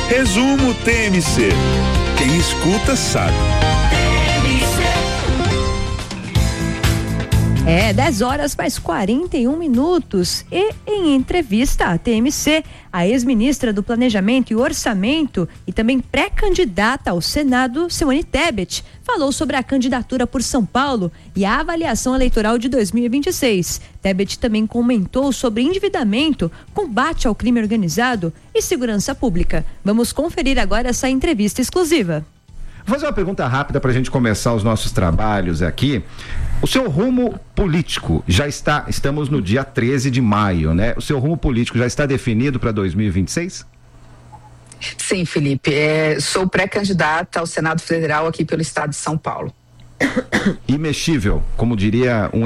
Resumo TMC. Quem escuta sabe. 10h mais 41. E em entrevista à TMC, a ex-ministra do Planejamento e Orçamento e também pré-candidata ao Senado, Simone Tebet, falou sobre a candidatura por São Paulo e a avaliação eleitoral de 2026. Tebet também comentou sobre endividamento, combate ao crime organizado e segurança pública. Vamos conferir agora essa entrevista exclusiva. Vou fazer uma pergunta rápida para a gente começar os nossos trabalhos aqui. O seu rumo político estamos no dia 13 de maio, né? O seu rumo político já está definido para 2026? Sim, Felipe. Sou pré-candidata ao Senado Federal aqui pelo estado de São Paulo. Imexível, como diria um